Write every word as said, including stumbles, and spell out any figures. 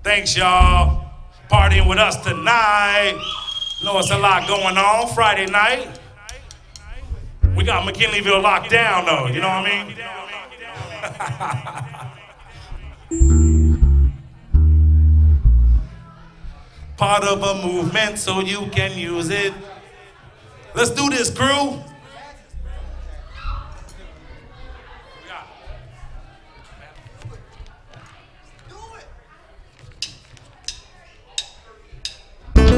Thanks, y'all. Partying with us tonight. Know it's a lot going on Friday night. We got McKinleyville locked down, though. You know what I mean? Part of a movement so you can use it. Let's do this, crew.